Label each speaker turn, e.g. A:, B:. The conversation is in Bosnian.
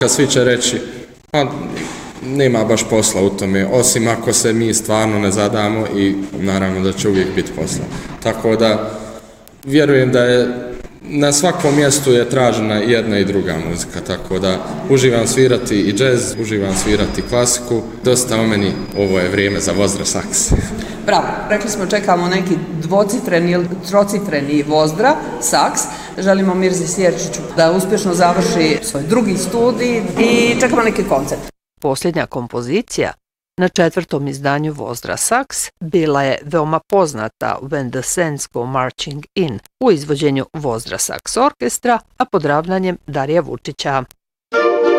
A: Kad svi će reći, pa nema baš posla u tome, osim ako se mi stvarno ne zadamo i naravno da će uvijek biti posla. Tako da vjerujem da je na svakom mjestu je tražena jedna i druga muzika, tako da uživam svirati i džez, uživam svirati klasiku. Dosta o meni, ovo je vrijeme za Vozdra saks.
B: Bravo, rekli smo čekamo neki dvocifreni ili trocifreni Vozdra saks. Želimo Mirzi Sjerčiću da uspješno završi svoj drugi studij i čekamo neki koncert.
C: Posljednja kompozicija na 4. izdanju Vozdra saks bila je veoma poznata When the Saints Go Marching In u izvođenju Vozdra saks orkestra, a pod ravnanjem Darija Vučića.